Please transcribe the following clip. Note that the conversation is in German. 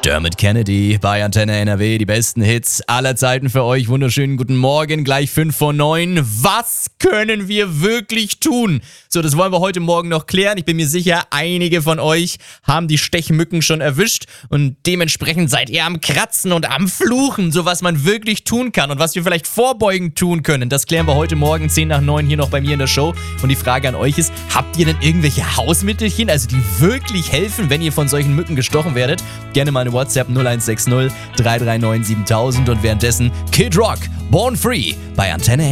Dermot Kennedy bei Antenne NRW, die besten Hits aller Zeiten für euch. Wunderschönen guten Morgen, gleich 5 vor 9. Was können wir wirklich tun? So, das wollen wir heute Morgen noch klären. Ich bin mir sicher, einige von euch haben die Stechmücken schon erwischt und dementsprechend seid ihr am Kratzen und am Fluchen, so was man wirklich tun kann und was wir vielleicht vorbeugend tun können. Das klären wir heute Morgen 10 nach 9 hier noch bei mir in der Show. Und die Frage an euch ist, habt ihr denn irgendwelche Hausmittelchen, also die wirklich helfen, wenn ihr von solchen Mücken gestochen werdet? Gerne mal eine WhatsApp 0160 339 7000 und währenddessen Kid Rock, Born Free bei Antenne